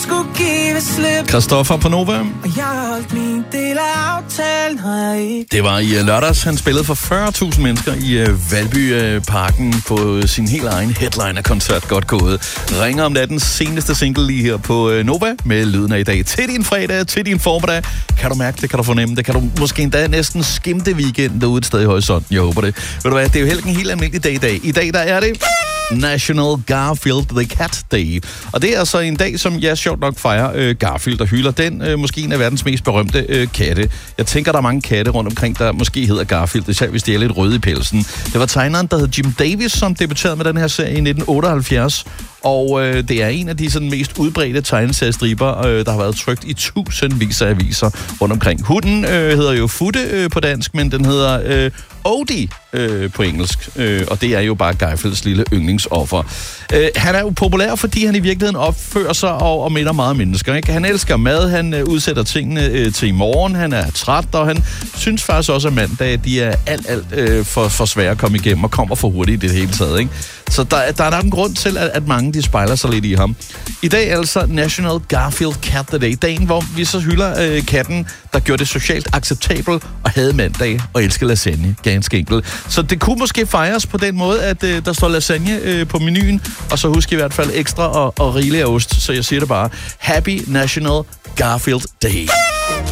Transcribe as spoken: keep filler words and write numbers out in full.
skulle give slip. Christoffer på Nova. Og jeg har holdt min del af aftalen, har jeg ikke. Det var i lørdags, han spillede for fyrre tusind mennesker i uh, Valby-parken uh, på sin helt egen headliner-koncert. Godt gået. Ringer om nattens seneste single lige her på uh, Nova med lyden af i dag. Til din fredag, til din formiddag. Kan du mærke det, kan du fornemme det, kan du måske endda næsten skimte weekend derude et sted i horisonten. Jeg håber det. Ved du hvad, det er jo heller en helt almindelig dag i dag. I dag der er det National Garfield the Cat Day. Og det er altså en dag, som jeg sjovt nok fejrer øh, Garfield og hylder den, øh, måske en af verdens mest berømte øh, katte. Jeg tænker, der er mange katte rundt omkring, der måske hedder Garfield, især hvis de er lidt røde i pelsen. Det var tegneren, der hed Jim Davis, som debuterede med den her serie i nitten otteoghalvfjerds. Og øh, det er en af de sådan, mest udbredte tegneseriestriber, øh, der har været trykt i tusindvis af aviser rundt omkring. Hunden øh, hedder jo Futte øh, på dansk, men den hedder øh, Odie øh, på engelsk. Øh, og det er jo bare Garfields lille yndlingsoffer. Øh, han er jo populær, fordi han i virkeligheden opfører sig og, og minder meget mennesker. Ikke? Han elsker mad, han øh, udsætter tingene øh, til i morgen, han er træt, og han synes faktisk også, at mandag de er alt, alt øh, for, for svære at komme igennem og kommer for hurtigt i det hele taget. Ikke? Så der, der er nok en grund til, at, at mange de spejler sig lidt i ham. I dag er altså National Garfield Cat Day. Dagen, hvor vi så hylder øh, katten, der gjorde det socialt acceptabelt og havde mandag og elsker lasagne. Ganske enkelt. Så det kunne måske fejres på den måde, at øh, der står lasagne øh, på menuen, og så husk i hvert fald ekstra og, og rigeligt af ost. Så jeg siger det bare. Happy National Garfield Day.